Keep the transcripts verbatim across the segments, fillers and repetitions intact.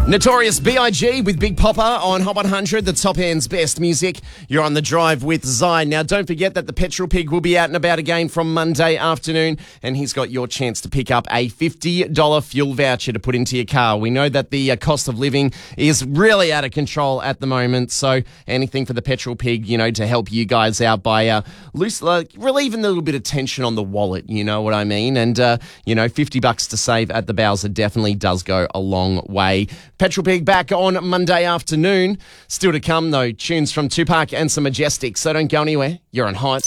Notorious B I G with Big Popper on Hot one hundred, the top end's best music. You're on the drive with Zine. Now, don't forget that the Petrol Pig will be out and about again from Monday afternoon, and he's got your chance to pick up a fifty dollars fuel voucher to put into your car. We know that the uh, cost of living is really out of control at the moment, so anything for the Petrol Pig, you know, to help you guys out by uh, loose, uh, relieving a little bit of tension on the wallet, you know what I mean? And, uh, you know, fifty bucks to save at the Bowser definitely does go a long way. Petrol Pig back on Monday afternoon. Still to come, though, tunes from Tupac and some Majestic, so don't go anywhere. You're on Hot.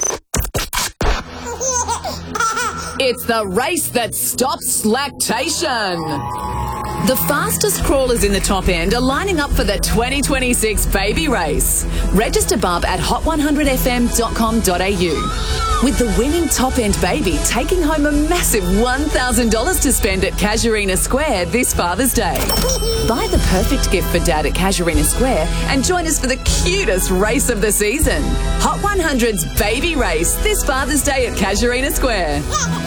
It's the race that stops lactation. The fastest crawlers in the top end are lining up for the twenty twenty-six baby race. Register bub at hot one hundred f m dot com dot a u. With the winning top end baby taking home a massive one thousand dollars to spend at Casuarina Square this Father's Day. Buy the perfect gift for Dad at Casuarina Square and join us for the cutest race of the season. Hot one hundred's baby race this Father's Day at Casuarina Square.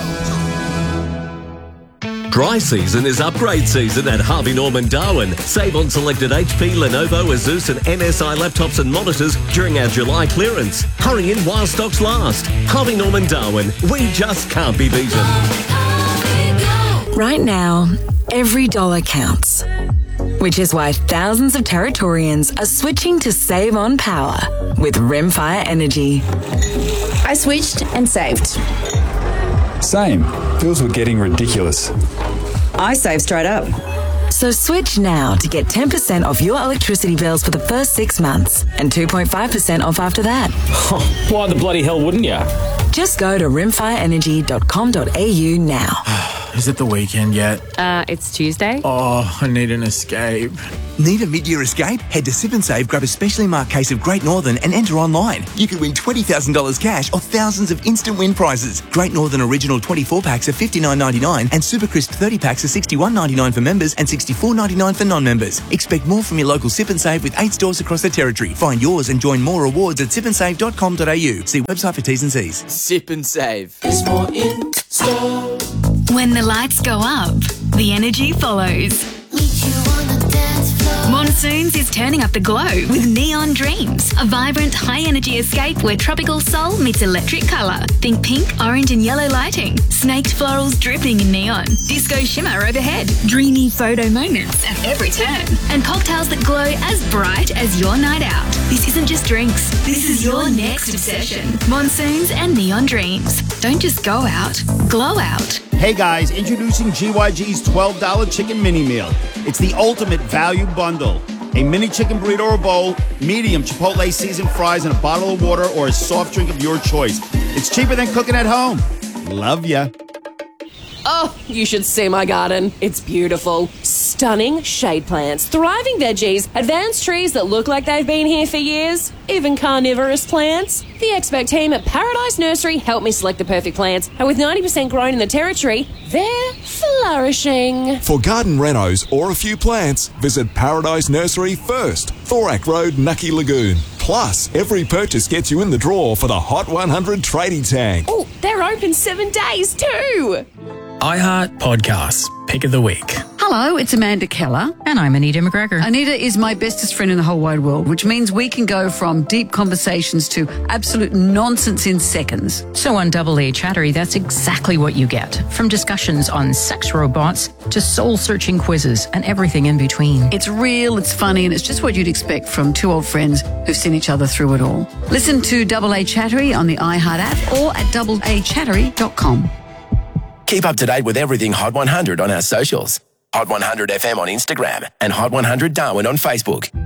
Dry season is upgrade season at Harvey Norman Darwin. Save on selected H P, Lenovo, Asus and M S I laptops and monitors during our July clearance. Hurry in while stocks last. Harvey Norman Darwin. We just can't be beaten. Right now, every dollar counts. Which is why thousands of Territorians are switching to save on power with Rimfire Energy. I switched and saved. Same. Bills were getting ridiculous. I saved straight up. So switch now to get ten percent off your electricity bills for the first six months and two point five percent off after that. Why the bloody hell wouldn't you? Just go to rimfire energy dot com dot a u now. Is it the weekend yet? Uh, it's Tuesday. Oh, I need an escape. Need a mid-year escape? Head to Sip and Save, grab a specially marked case of Great Northern and enter online. You could win twenty thousand dollars cash or thousands of instant win prizes. Great Northern Original twenty-four packs are fifty-nine ninety-nine and Super Crisp thirty packs are sixty-one ninety-nine for members and sixty-four ninety-nine for non-members. Expect more from your local Sip and Save with eight stores across the territory. Find yours and join more rewards at sip and save dot com dot a u. See website for T's and C's. Sip and Save. There's more in store. When the lights go up, the energy follows. Monsoons is turning up the glow with Neon Dreams, a vibrant, high-energy escape where tropical soul meets electric colour. Think pink, orange and yellow lighting, snaked florals dripping in neon, disco shimmer overhead, dreamy photo moments at every turn, and cocktails that glow as bright as your night out. This isn't just drinks, this is your next obsession. Monsoons and Neon Dreams. Don't just go out, glow out. Hey guys, introducing G Y G's twelve dollar chicken mini meal. It's the ultimate value bundle. A mini chicken burrito or bowl, medium Chipotle seasoned fries, and a bottle of water or a soft drink of your choice. It's cheaper than cooking at home. Love ya. Oh, you should see my garden. It's beautiful. Stunning shade plants, thriving veggies, advanced trees that look like they've been here for years, even carnivorous plants. The expert team at Paradise Nursery helped me select the perfect plants, and with ninety percent grown in the territory, they're flourishing. For garden renos or a few plants, visit Paradise Nursery first, Thorak Road, Nucky Lagoon. Plus, every purchase gets you in the draw for the Hot one hundred Tradie Tank. Oh, they're open seven days too. iHeart Podcasts, Pick of the Week. Hello, it's Amanda Keller. And I'm Anita McGregor. Anita is my bestest friend in the whole wide world, which means we can go from deep conversations to absolute nonsense in seconds. So on Double A Chattery, that's exactly what you get. From discussions on sex robots to soul-searching quizzes and everything in between. It's real, it's funny, and it's just what you'd expect from two old friends who've seen each other through it all. Listen to Double A Chattery on the iHeart app or at double a chattery dot com. Keep up to date with everything Hot one hundred on our socials. Hot one hundred F M on Instagram and Hot one hundred Darwin on Facebook.